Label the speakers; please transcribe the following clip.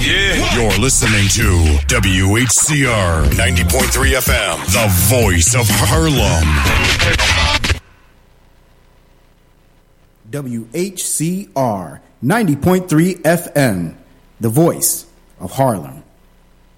Speaker 1: Yeah. You're listening to WHCR 90.3 FM, the voice of Harlem.
Speaker 2: WHCR 90.3 FM, the voice of Harlem.